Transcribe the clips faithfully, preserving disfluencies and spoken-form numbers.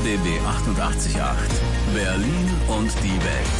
B B achtundachtzig Komma acht. Berlin und die Welt.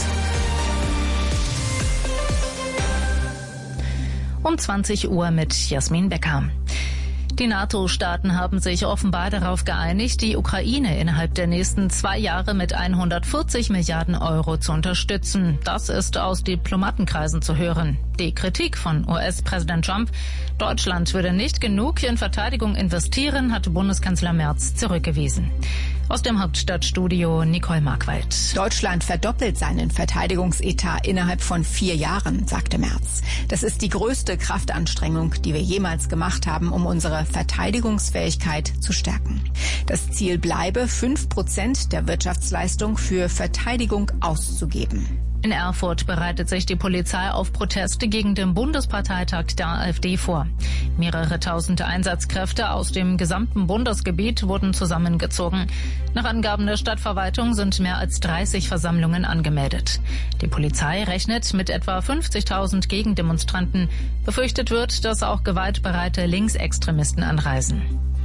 Um zwanzig Uhr mit Jasmin Becker. Die NATO-Staaten haben sich offenbar darauf geeinigt, die Ukraine innerhalb der nächsten zwei Jahre mit hundertvierzig Milliarden Euro zu unterstützen. Das ist aus Diplomatenkreisen zu hören. Die Kritik von U S-Präsident Trump, Deutschland würde nicht genug in Verteidigung investieren, hatte Bundeskanzler Merz zurückgewiesen. Aus dem Hauptstadtstudio Nicole Markwald. Deutschland verdoppelt seinen Verteidigungsetat innerhalb von vier Jahren, sagte Merz. Das ist die größte Kraftanstrengung, die wir jemals gemacht haben, um unsere Verteidigungsfähigkeit zu stärken. Das Ziel bleibe, fünf Prozent der Wirtschaftsleistung für Verteidigung auszugeben. In Erfurt bereitet sich die Polizei auf Proteste gegen den Bundesparteitag der AfD vor. Mehrere tausend Einsatzkräfte aus dem gesamten Bundesgebiet wurden zusammengezogen. Nach Angaben der Stadtverwaltung sind mehr als dreißig Versammlungen angemeldet. Die Polizei rechnet mit etwa fünfzigtausend Gegendemonstranten. Befürchtet wird, dass auch gewaltbereite Linksextremisten anreisen.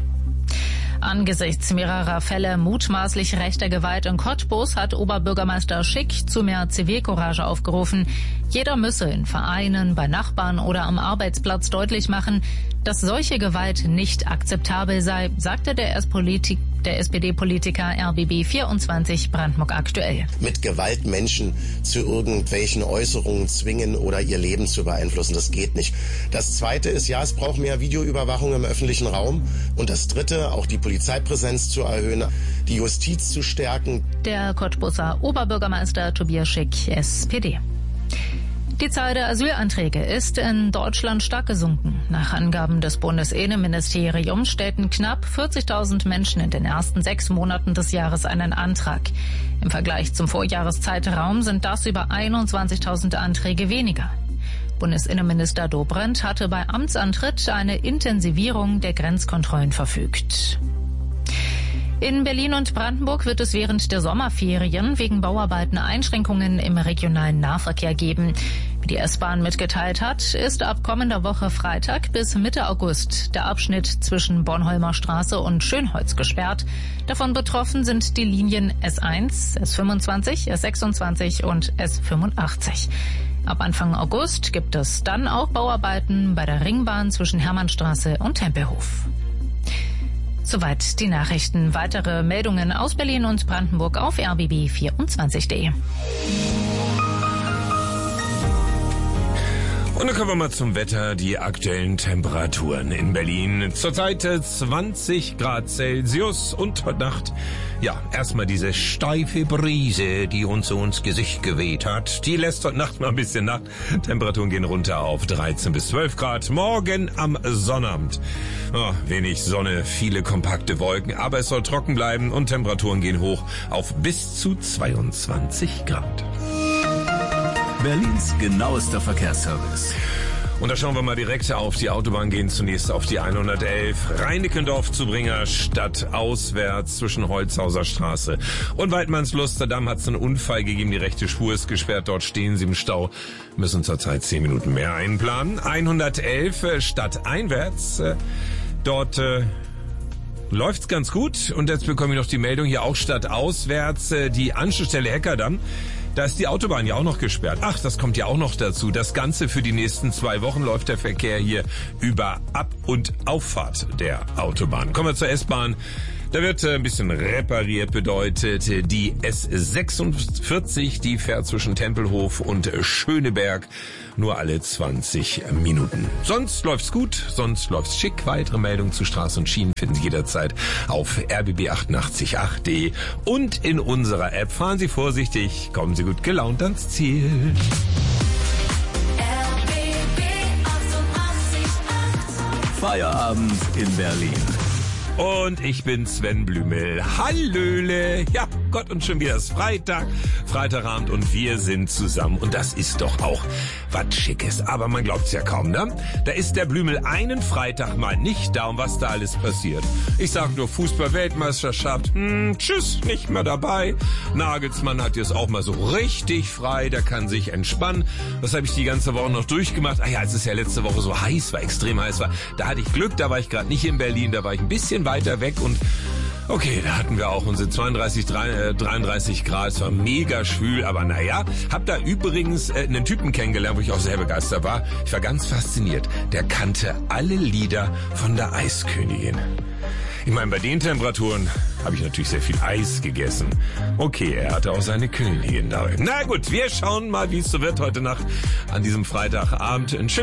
Angesichts mehrerer Fälle mutmaßlich rechter Gewalt in Cottbus hat Oberbürgermeister Schick zu mehr Zivilcourage aufgerufen. Jeder müsse in Vereinen, bei Nachbarn oder am Arbeitsplatz deutlich machen, dass solche Gewalt nicht akzeptabel sei, sagte der S P D-Politiker R B B vierundzwanzig Brandenburg aktuell. Mit Gewalt Menschen zu irgendwelchen Äußerungen zwingen oder ihr Leben zu beeinflussen, das geht nicht. Das Zweite ist, ja, es braucht mehr Videoüberwachung im öffentlichen Raum. Und das Dritte, auch die Polizeipräsenz zu erhöhen, die Justiz zu stärken. Der Cottbuser Oberbürgermeister Tobias Schick, S P D. Die Zahl der Asylanträge ist in Deutschland stark gesunken. Nach Angaben des Bundesinnenministeriums stellten knapp vierzigtausend Menschen in den ersten sechs Monaten des Jahres einen Antrag. Im Vergleich zum Vorjahreszeitraum sind das über einundzwanzigtausend Anträge weniger. Bundesinnenminister Dobrindt hatte bei Amtsantritt eine Intensivierung der Grenzkontrollen verfügt. In Berlin und Brandenburg wird es während der Sommerferien wegen Bauarbeiten Einschränkungen im regionalen Nahverkehr geben. Wie die S-Bahn mitgeteilt hat, ist ab kommender Woche Freitag bis Mitte August der Abschnitt zwischen Bornholmer Straße und Schönholz gesperrt. Davon betroffen sind die Linien S eins, S fünfundzwanzig, S sechsundzwanzig und S fünfundachtzig. Ab Anfang August gibt es dann auch Bauarbeiten bei der Ringbahn zwischen Hermannstraße und Tempelhof. Soweit die Nachrichten. Weitere Meldungen aus Berlin und Brandenburg auf R B B vierundzwanzig punkt de. Und dann kommen wir mal zum Wetter, die aktuellen Temperaturen in Berlin. Zurzeit zwanzig Grad Celsius und heute Nacht, ja, erstmal diese steife Brise, die uns so ins Gesicht geweht hat. Die lässt heute Nacht mal ein bisschen nach. Temperaturen gehen runter auf dreizehn bis zwölf Grad. Morgen am Sonnabend. Oh, wenig Sonne, viele kompakte Wolken, aber es soll trocken bleiben und Temperaturen gehen hoch auf bis zu zweiundzwanzig Grad. Berlins genauester Verkehrsservice. Und da schauen wir mal direkt auf die Autobahn, gehen zunächst auf die hundertelf. Reinickendorf zu Bringer, stadtauswärts zwischen Holzhauser Straße und Waldmannslusterdam hat es einen Unfall gegeben. Die rechte Spur ist gesperrt, dort stehen sie im Stau. Müssen zurzeit zehn Minuten mehr einplanen. hundertelf stadteinwärts, dort äh, läuft's ganz gut. Und jetzt bekomme ich noch die Meldung, hier auch stadtauswärts, äh, die Anschlussstelle Heckerdamm. Da ist die Autobahn ja auch noch gesperrt. Ach, das kommt ja auch noch dazu. Das Ganze für die nächsten zwei Wochen läuft der Verkehr hier über Ab- und Auffahrt der Autobahn. Kommen wir zur S-Bahn. Da wird ein bisschen repariert, bedeutet die S sechsundvierzig, die fährt zwischen Tempelhof und Schöneberg nur alle zwanzig Minuten. Sonst läuft's gut, sonst läuft's schick. Weitere Meldungen zu Straßen und Schienen finden Sie jederzeit auf R B B achtundachtzig Komma acht punkt de und in unserer App. Fahren Sie vorsichtig, kommen Sie gut gelaunt ans Ziel. Feierabend in Berlin. Und ich bin Sven Blümel. Hallöle. Ja, Gott, und schon wieder ist Freitag. Freitagabend und wir sind zusammen. Und das ist doch auch was Schickes. Aber man glaubt's ja kaum, ne? Da ist der Blümel einen Freitag mal nicht da, und was da alles passiert. Ich sag nur Fußball-Weltmeisterschaft. Hm, tschüss, nicht mehr dabei. Nagelsmann hat jetzt auch mal so richtig frei. Der kann sich entspannen. Was habe ich die ganze Woche noch durchgemacht? Ah ja, als es ja letzte Woche so heiß war, extrem heiß war. Da hatte ich Glück, da war ich gerade nicht in Berlin. Da war ich ein bisschen weiter weg und Okay, da hatten wir auch unsere zweiunddreißig, dreiunddreißig Grad. Es war mega schwül, aber naja. Hab da übrigens äh, einen Typen kennengelernt, wo ich auch sehr begeistert war. Ich war ganz fasziniert. Der kannte alle Lieder von der Eiskönigin. Ich meine, bei den Temperaturen habe ich natürlich sehr viel Eis gegessen. Okay, er hatte auch seine Königin dabei. Na gut, wir schauen mal, wie es so wird heute Nacht an diesem Freitagabend. Ein